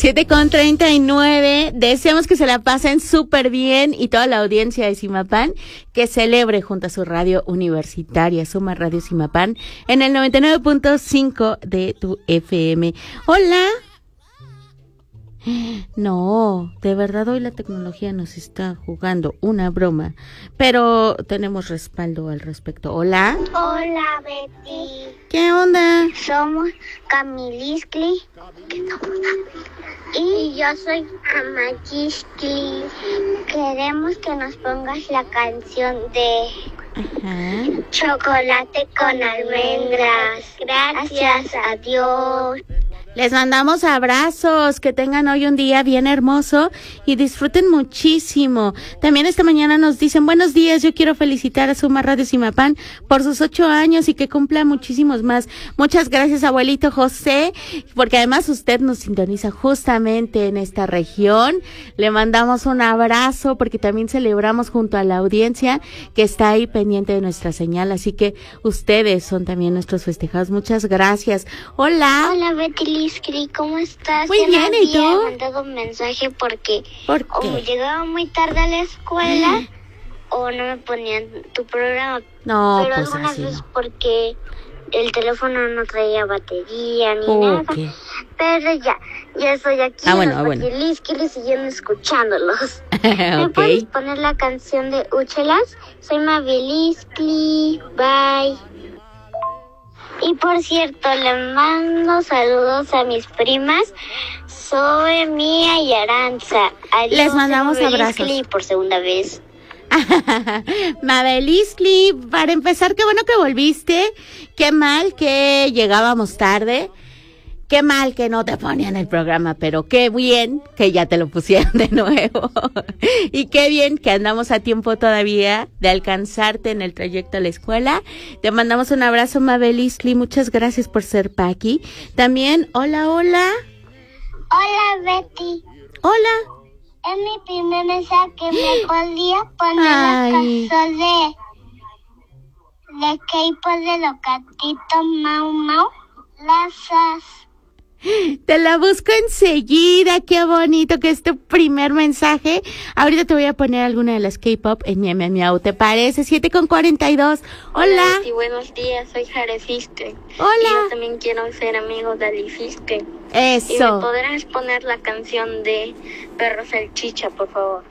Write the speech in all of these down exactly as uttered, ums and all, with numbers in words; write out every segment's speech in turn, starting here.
siete con treinta y nueve. Deseamos que se la pasen súper bien y toda la audiencia de Zimapán que celebre junto a su radio universitaria, Suma Radio Zimapán, en el noventa y nueve punto cinco de tu F M. Hola. No, de verdad hoy la tecnología nos está jugando una broma, pero tenemos respaldo al respecto. Hola. Hola, Betty. ¿Qué onda? Somos Camiliscli. Y yo soy Amachiscli. Queremos que nos pongas la canción de Ajá. Chocolate con almendras. Gracias a Dios. Les mandamos abrazos, que tengan hoy un día bien hermoso y disfruten muchísimo. También esta mañana nos dicen, buenos días, yo quiero felicitar a Suma Radio Zimapán por sus ocho años y que cumpla muchísimos más. Muchas gracias, abuelito José, porque además usted nos sintoniza justamente en esta región. Le mandamos un abrazo porque también celebramos junto a la audiencia que está ahí pendiente de nuestra señal, así que ustedes son también nuestros festejados. Muchas gracias. Hola. Hola, Betty. ¿Cómo estás? Muy bien, ¿y tú? Me han mandado un mensaje porque ¿Por qué? o llegaba muy tarde a la escuela o no me ponían tu programa. No, pero pues algunas así veces no. porque el teléfono no traía batería ni Oh, nada. okay. Pero ya, ya estoy aquí Ah, en bueno, los ah, bueno. Baquilisquilis siguiendo escuchándolos. ¿Me Ok. puedes poner la canción de Úchelas? Soy Mabeliscli. Bye. Y por cierto, le mando saludos a mis primas, Zoe, Mía y Aranza. Adiós, Les mandamos Mabeliscli, abrazos. por segunda vez. Mabeliscli, para empezar, qué bueno que volviste. Qué mal que llegábamos tarde. Qué mal que no te ponían el programa, pero qué bien que ya te lo pusieron de nuevo. Y qué bien que andamos a tiempo todavía de alcanzarte en el trayecto a la escuela. Te mandamos un abrazo, Mabeliscli. Muchas gracias por ser Paqui. También, hola, hola. Hola, Betty. Hola. Es mi primer mensaje que me podía poner Ay. la canción de, de K-pop de los gatitos Mau Mau. Lazas. Te la busco enseguida, qué bonito que es tu primer mensaje. Ahorita te voy a poner alguna de las K-pop en Miau Miau Miau. ¿Te parece? siete con cuarenta y dos. Hola. Y buenos días, soy Jarefiske. Hola. Y yo también quiero ser amigo de Alifiske. ¿Y me Eso. podrás poner la canción de Perro Salchicha, por favor?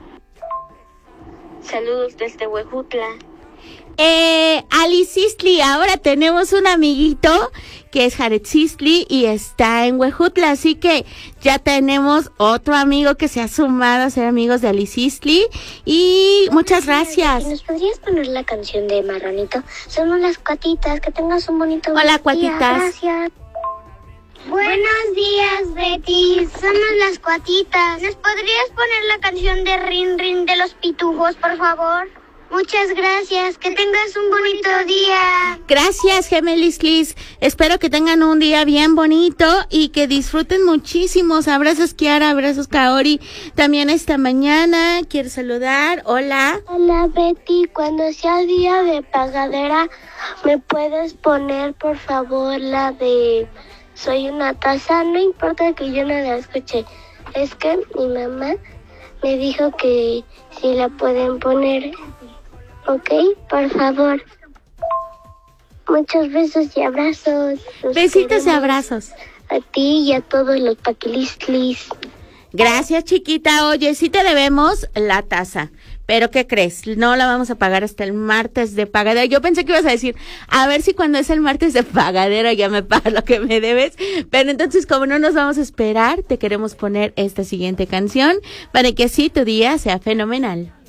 Saludos desde Huejutla. Eh, Alicistli, ahora tenemos un amiguito que es Jared Sistli y está en Huejutla, así que ya tenemos otro amigo que se ha sumado a ser amigos de Alicistli y muchas gracias. ¿Nos podrías poner la canción de Marronito? Somos las cuatitas, que tengas un bonito Hola, día. cuatitas. Gracias. Buenos días, Betty. Somos las cuatitas. ¿Nos podrías poner la canción de Rin Rin de los Pitujos, por favor? Muchas gracias. Que tengas un bonito día. Gracias, Gemelisclis. Espero que tengan un día bien bonito y que disfruten muchísimos. Abrazos, Kiara. Abrazos, Kaori. También esta mañana quiero saludar. Hola. Hola, Betty. Cuando sea día de pagadera, ¿me puedes poner, por favor, la de Soy una taza? No importa que yo no la escuche. Es que mi mamá me dijo que si la pueden poner. ¿Ok? Por favor. Muchos besos y abrazos. Los Besitos y queremos. abrazos. A ti y a todos los paquilistlis. Gracias, chiquita. Oye, sí te debemos la taza. Pero, ¿qué crees? No la vamos a pagar hasta el martes de pagadera. Yo pensé que ibas a decir, a ver si cuando es el martes de pagadera ya me pagas lo que me debes. Pero entonces, como no nos vamos a esperar, te queremos poner esta siguiente canción para que así tu día sea fenomenal.